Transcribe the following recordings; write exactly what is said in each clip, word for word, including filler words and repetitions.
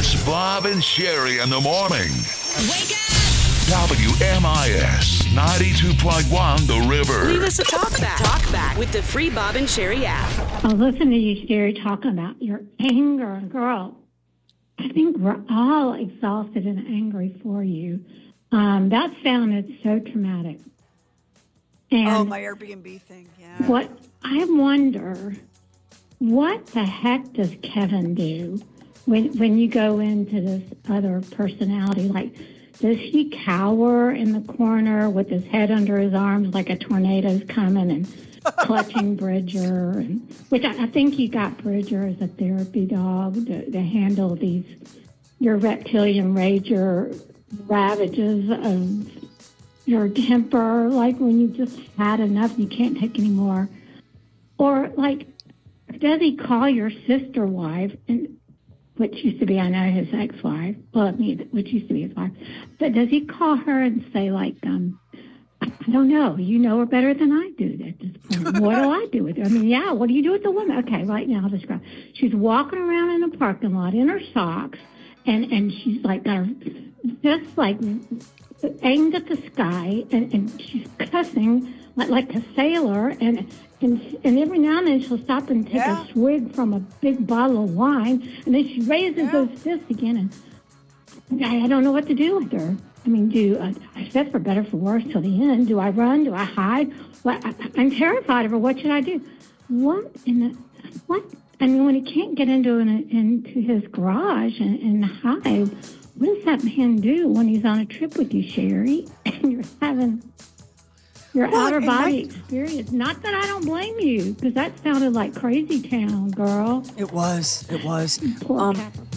It's Bob and Sherry in the morning. Wake up! W M I S ninety-two point one The River. Leave us a talk back. Talk back with the free Bob and Sherry app. I listen to you, Sherry, talking about your anger. Girl, I think we're all exhausted and angry for you. Um, that sounded so traumatic. And oh, my Airbnb thing, yeah. What I wonder, what the heck does Kevin do when when you go into this other personality? Like, does he cower in the corner with his head under his arms like a tornado's coming and clutching Bridger? And, which I, I think you got Bridger as a therapy dog to, to handle these, your reptilian rager ravages of your temper, like when you just had enough and you can't take any more. Or, like, does he call your sister wife, and which used to be, I know, his ex-wife, well, I mean, which used to be his wife, but does he call her and say, like, um, I don't know, you know her better than I do at this point. What do I do with her? I mean, yeah, what do you do with the woman? Okay, right now, I'll describe. She's walking around in the parking lot in her socks, and, and she's, like, got her, just, like, aimed at the sky, and, and she's cussing like, like a sailor, and And, and every now and then she'll stop and take yeah. a swig from a big bottle of wine, and then she raises yeah. those fists again, and I, I don't know what to do with her. I mean, do uh, I said for better for worse till the end? Do I run? Do I hide? Well, I, I'm terrified of her. What should I do? What in the what? I mean, when he can't get into an, into his garage and, and hide, what does that man do when he's on a trip with you, Sherry, and you're having your well, outer body my, experience? Not that I don't blame you, because that sounded like crazy town, girl. It was. It was. Poor um, Capricorn.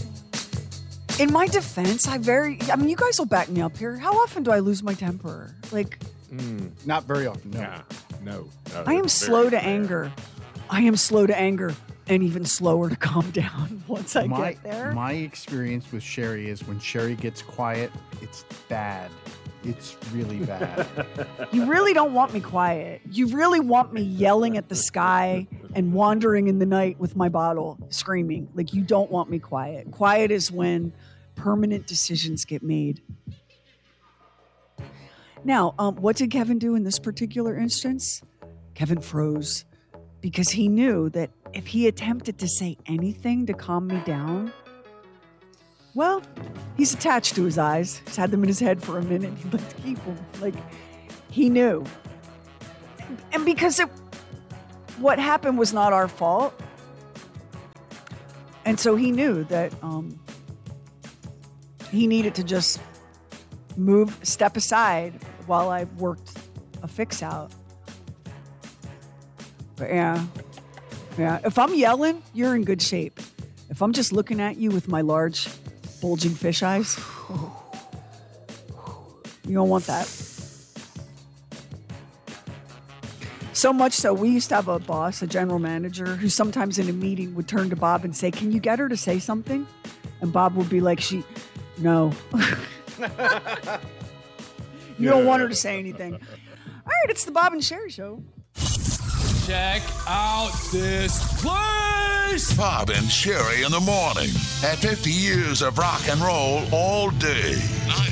In my defense, I very, I mean, you guys will back me up here. How often do I lose my temper? Like, mm, not very often. No, yeah, no. no I am slow to rare. anger. I am slow to anger and even slower to calm down once I my, get there. My experience with Sherry is when Sherry gets quiet, it's bad. It's really bad. You really don't want me quiet. You really want me yelling at the sky and wandering in the night with my bottle, screaming. Like, you don't want me quiet. Quiet is when permanent decisions get made. Now, um, what did Kevin do in this particular instance? Kevin froze because he knew that if he attempted to say anything to calm me down, well, he's attached to his eyes. He's had them in his head for a minute. He'd like to keep them. Like, he knew. And because it, what happened was not our fault. And so he knew that um, he needed to just move, step aside while I worked a fix out. But yeah. Yeah. If I'm yelling, you're in good shape. If I'm just looking at you with my large bulging fish eyes, you don't want that. So much so, we used to have a boss, a general manager, who sometimes in a meeting would turn to Bob and say, "Can you get her to say something?" And Bob would be like, "She, no." You don't want her to say anything. All right, it's the Bob and Sherry Show. Check out this place! Bob and Sherry in the morning. At fifty years of rock and roll all day.